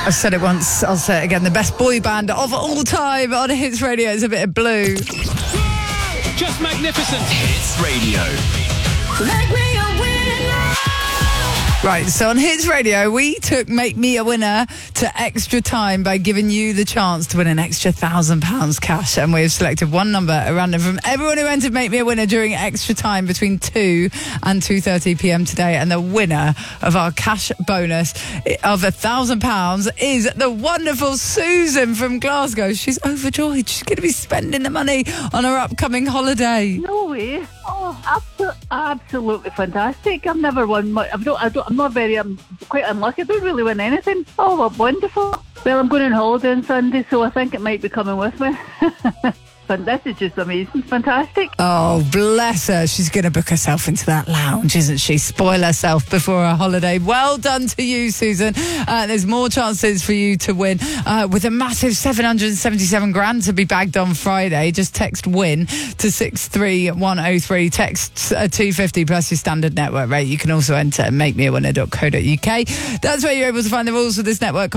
I've said it once, I'll say it again. The best boy band of all time on Hits Radio is A Bit of Blue. Just magnificent. Hits Radio. Make me a winner. Right, so on Hits Radio, we took Make Me a Winner to Extra Time by giving you the chance to win an extra £1,000 cash. And we've selected one number at random from everyone who entered Make Me a Winner during Extra Time between 2 and 2:30 p.m. today. And the winner of our cash bonus of £1,000 is the wonderful Susan from Glasgow. She's overjoyed. She's going to be spending the money on her upcoming holiday. No way. Oh, absolutely fantastic. I've never won much. I'm quite unlucky. I don't really win anything. Oh, well, wonderful. Well, I'm going on holiday on Sunday, so I think it might be coming with me. But this is just amazing. Fantastic. Oh, bless her. She's going to book herself into that lounge, isn't she? Spoil herself before her holiday. Well done to you, Susan. There's more chances for you to win with a massive 777 grand to be bagged on Friday. Just text WIN to 63103. Text 250 plus your standard network rate. You can also enter makemeawinner.co.uk. That's where you're able to find the rules for this network.